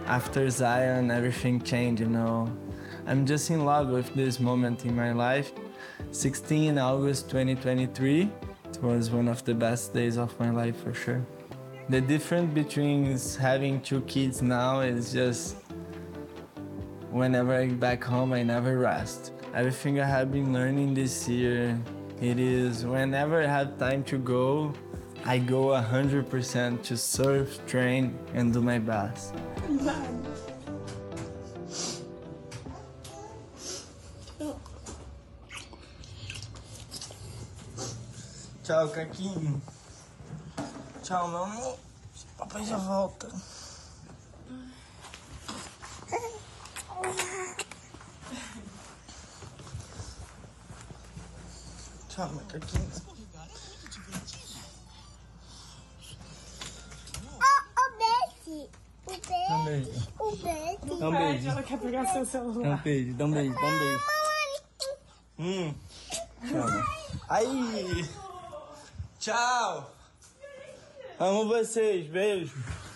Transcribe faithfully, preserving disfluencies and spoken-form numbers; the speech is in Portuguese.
after Zion, everything changed, you know. I'm just in love with this moment in my life. sixteen August twenty twenty-three, it was one of the best days of my life for sure. The difference between having two kids now is just whenever I'm back home, I never rest. Everything I have been learning this year, it is whenever I have time to go, I go one hundred percent to surf, train, and do my best. Tchau, Caquinho. Tchau, meu amor. Papai já volta. Tchau, macaquinho. Dá um beijo. O beijo. Dá um beijo. Ela quer pegar seu celular. Dá um beijo, dá um beijo, dá um beijo. Hum. Tchau. Aí. Tchau. Amo vocês. Beijo.